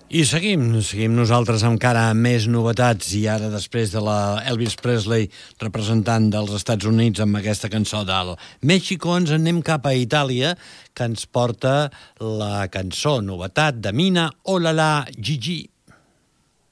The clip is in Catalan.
I seguim nosaltres amb encara més novetats i ara després de la Elvis Presley representant dels Estats Units amb aquesta cançó del México ens anem cap a Itàlia que ens porta la cançó novetat de Mina, Oh La La Gigi.